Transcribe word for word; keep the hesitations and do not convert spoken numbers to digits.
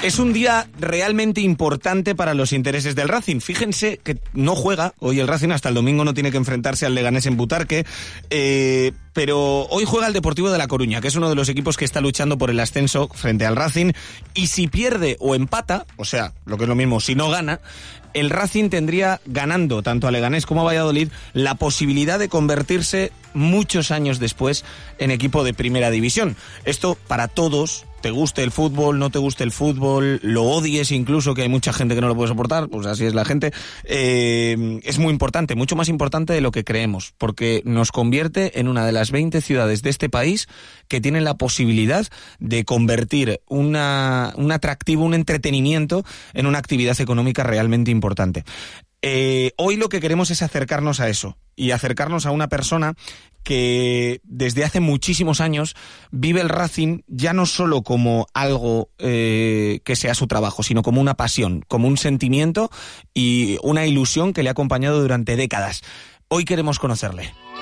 Es un día realmente importante para los intereses del Racing. Fíjense que no juega hoy el Racing, hasta el domingo no tiene que enfrentarse al Leganés en Butarque, eh, pero hoy juega el Deportivo de La Coruña, que es uno de los equipos que está luchando por el ascenso frente al Racing, y si pierde o empata, o sea, lo que es lo mismo, si no gana, el Racing tendría, ganando tanto a Leganés como a Valladolid, la posibilidad de convertirse muchos años después en equipo de primera división. Esto para todos, te guste el fútbol, no te guste el fútbol, lo odies incluso, que hay mucha gente que no lo puede soportar, pues así es la gente, eh, es muy importante, mucho más importante de lo que creemos, porque nos convierte en una de las veinte ciudades de este país que tienen la posibilidad de convertir una, un atractivo, un entretenimiento en una actividad económica realmente importante. Eh, hoy lo que queremos es acercarnos a eso y acercarnos a una persona que desde hace muchísimos años vive el Racing ya no solo como algo eh, que sea su trabajo, sino como una pasión, como un sentimiento y una ilusión que le ha acompañado durante décadas. Hoy queremos conocerle.